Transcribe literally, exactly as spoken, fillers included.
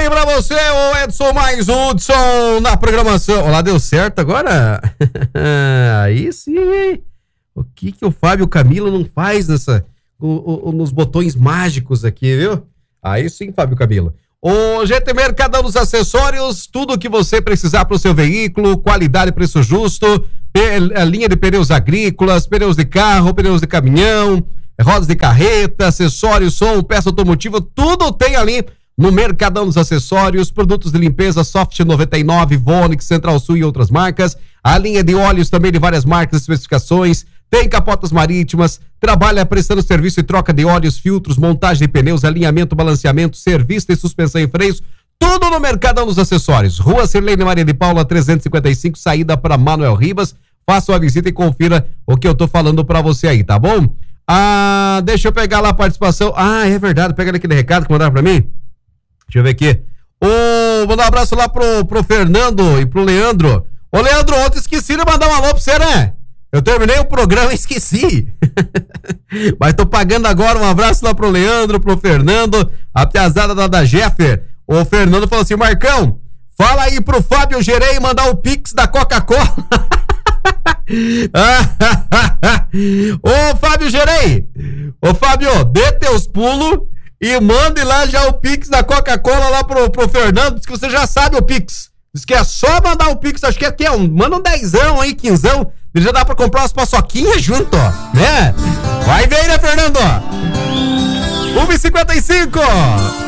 bem pra você, o Edson mais Hudson na programação. Olá, deu certo agora? Aí sim, hein? O que que o Fábio Camilo não faz nessa, o, o, nos botões mágicos aqui, viu? Aí sim, Fábio Camilo. O G T Mercadão dos Acessórios, tudo o que você precisar para o seu veículo, qualidade e preço justo, a linha de pneus agrícolas, pneus de carro, pneus de caminhão, rodas de carreta, acessórios, som, peça automotiva, tudo tem ali no Mercadão dos Acessórios, produtos de limpeza Soft noventa e nove, Vonix, Central Sul e outras marcas, a linha de óleos também de várias marcas e especificações, tem capotas marítimas, trabalha prestando serviço e troca de óleos, filtros, montagem de pneus, alinhamento, balanceamento, serviço de suspensão e freios, tudo no Mercadão dos Acessórios. Rua Sirlene Maria de Paula, trezentos e cinquenta e cinco, saída para Manuel Ribas. Faça uma visita e confira o que eu tô falando para você aí, tá bom? Ah, deixa eu pegar lá a participação. Ah, é verdade, pega aquele recado que mandaram para mim. Deixa eu ver aqui. Ô, mandar um abraço lá pro, pro Fernando e pro Leandro. Ô, Leandro, ontem esqueci de mandar um alô pra você, né? Eu terminei o programa e esqueci. Mas tô pagando agora. Um abraço lá pro Leandro, pro Fernando, a piazada da, da Jeffer. O Fernando falou assim: Marcão, fala aí pro Fábio Gerei mandar o Pix da Coca-Cola. Ô Fábio Gerei, ô Fábio, dê teus pulos e mande lá já o Pix da Coca-Cola lá pro, pro Fernando, diz que você já sabe o Pix. Diz que é só mandar o Pix, acho que aqui é um, manda um dezão aí, quinzão, já dá pra comprar umas paçoquinhas junto, ó, né? Vai ver, né, Fernando? uma e cinquenta e cinco.